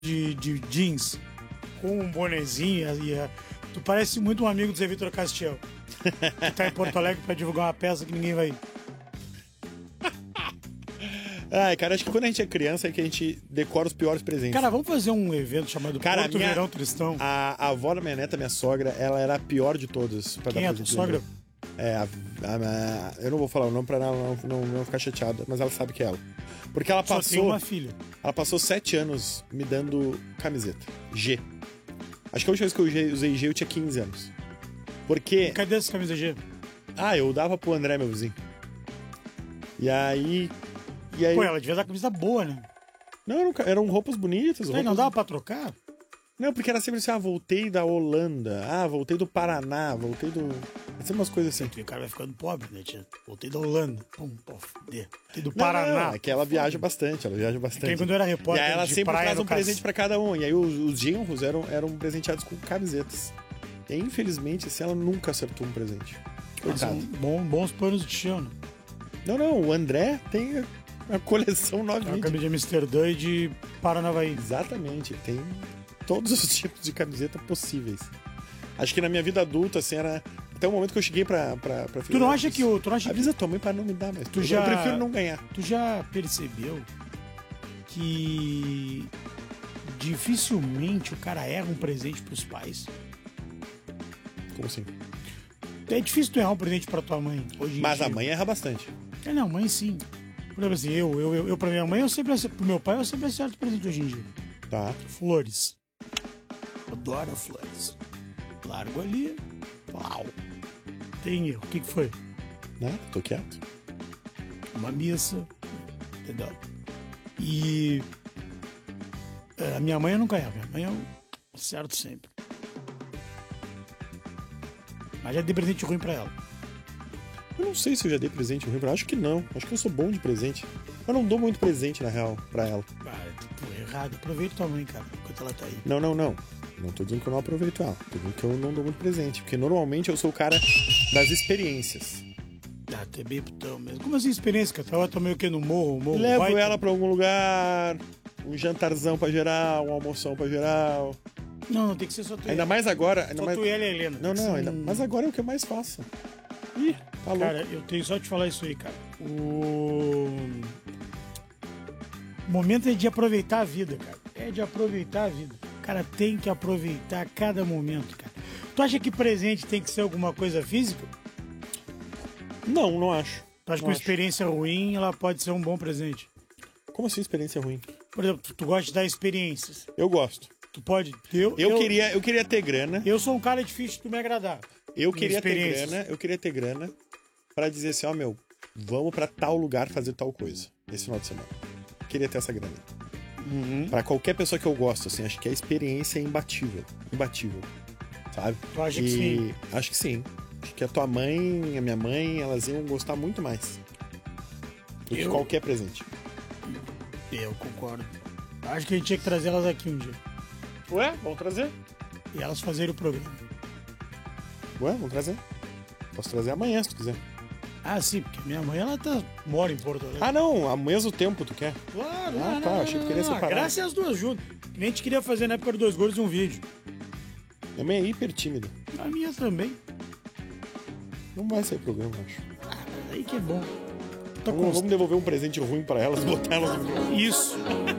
de jeans com um bonezinho tu parece muito um amigo do Zé Vitor Castiel, que tá em Porto Alegre pra divulgar uma peça que ninguém vai ir. Ai, cara, acho que quando a gente é criança é que a gente decora os piores presentes. Cara, vamos fazer um evento chamado Porto Verão Tristão. A avó da minha neta, minha sogra, ela era a pior de todas. Quem é a tua sogra? Eu não vou falar o nome pra ela não ficar chateada, mas ela sabe que é ela. Porque ela passou... Só tem uma filha. Ela passou 7 anos me dando camiseta. G. Acho que a última vez que eu usei G eu tinha 15 anos. Porque... E cadê essa camisa G? Eu dava pro André, meu vizinho. E aí... Pô, ela devia dar camisa boa, né? Não, eram roupas bonitas. Não dava pra trocar? Não, porque era sempre assim, voltei da Holanda, voltei do Paraná, voltei do... Sempre umas coisas assim. O cara vai ficando pobre, né, tia? Voltei da Holanda. Voltei do Paraná. É que ela viaja bastante, Porque quando eu era repórter e aí ela de sempre praia traz um presente pra cada um. E aí os genros eram presenteados com camisetas. E aí, infelizmente, assim, ela nunca acertou um presente. Coitado. Bons panos de chão, né? Não, o André tem a coleção novinha. A camisa de Amsterdã e de Paranavaí. Exatamente, tem todos os tipos de camiseta possíveis. Acho que na minha vida adulta, assim, era... Até o momento que eu cheguei pra Tu não acha que o... Avisa tua mãe pra não me dar, mas eu prefiro não ganhar. Tu já percebeu que dificilmente o cara erra um presente pros pais? Como assim? É difícil tu errar um presente pra tua mãe hoje em Mas dia. a mãe erra bastante. Não, mãe sim. Por exemplo assim, eu pra minha mãe, pro meu pai, eu sempre acerto presente hoje em dia. Tá. Flores. Adoro flores. Largo ali. Uau. Tem erro. O que foi? Tô quieto. Uma missa. Entendeu? E a minha mãe eu nunca erro. Minha mãe eu acerto sempre. Mas já dei presente ruim pra ela. Eu não sei se eu já dei presente ruim pra ela. Acho que não. Acho que eu sou bom de presente. Eu não dou muito presente, na real, pra ela. Errado. Aproveita tua mãe, cara, enquanto ela tá aí. Não. Não tô dizendo que eu não aproveito ela. Tô dizendo que eu não dou muito presente. Porque normalmente eu sou o cara das experiências. Tu é bem putão mesmo. Como assim experiência, cara? Ela tá meio que no morro Levo ela pra algum lugar, um jantarzão pra geral, um almoção pra geral. Não, tem que ser só tu. Ainda mais agora. Tu e ela e a Helena. Mas agora é o que eu mais faço. Ih, tá louco. Cara, eu tenho só te falar isso aí, cara. O momento é de aproveitar a vida, cara. É de aproveitar a vida. O cara tem que aproveitar cada momento, cara. Tu acha que presente tem que ser alguma coisa física? Não acho. Tu acha que uma experiência ruim, ela pode ser um bom presente? Como assim experiência ruim? Por exemplo, tu gosta de dar experiências. Eu gosto. Tu pode... Eu queria ter grana. Eu sou um cara difícil de tu me agradar. Eu queria ter grana pra dizer assim, vamos pra tal lugar fazer tal coisa esse final de semana. Queria ter essa grana. Pra qualquer pessoa que eu gosto, assim, acho que a experiência é imbatível, sabe? Tu acha que sim? Acho que sim. Acho que a tua mãe, a minha mãe, elas iam gostar muito mais do que qualquer presente. Eu concordo. Acho que a gente tinha que trazer elas aqui um dia. Ué, vamos trazer? E elas fazerem o programa. Ué, vamos trazer. Posso trazer amanhã, se tu quiser. Sim, porque minha mãe, ela mora em Porto Alegre. Não, ao mesmo tempo tu quer? Claro, tá, achei que queria separar. Graças às duas juntas. Que nem a gente queria fazer na época do Dois Gordos um vídeo. Minha mãe é hiper tímida. A minha também. Não vai sair programa, eu acho. Aí que é bom. Vamos devolver um presente ruim pra elas, botar elas no... Isso.